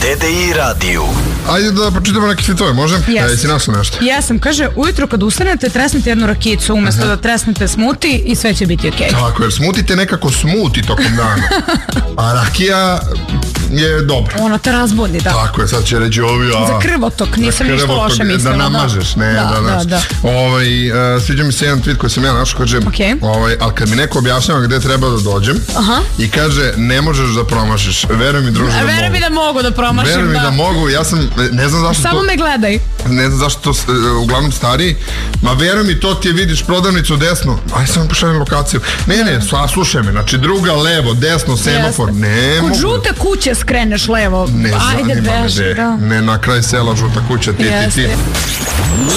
GDI radiju. Ajde da pročitamo neke svitove, može? Jesi našla nešto? Jesam, kaže, ujutro kad ustanete, tresnite jednu rakicu umjesto da tresnete smuti i sve će biti okej. Tako, jer smutite nekako smuti tokom dana. A rakija je dobra. Ono te razbudi, da. Tako je, sad će reći ovi... Za krvotok, nisam ništa loše mislila. Da namažeš, ne, da. Sviđa mi se jedan tweet koji sam ja našao, kaže, ali kad mi neko objašnjava gde treba da dođem i kaže, ne možeš da promašiš, veruj mi druže da mogu. Veruj mi da mogu da promašim, veruj mi da mogu, ja sam, ne znam zašto samo me gledaj. Ne znam zašto to, uglavnom stariji, ma veruj mi, to ti je, vidiš prodavnicu desno, aj sam pošaljem lokaciju. Ne, slušaj me, znači druga levo, desno, semafor, ne mogu. Kod žute kuće skreneš levo, ne ajde beži. Ne, na kraj sela žuta kuća, ti.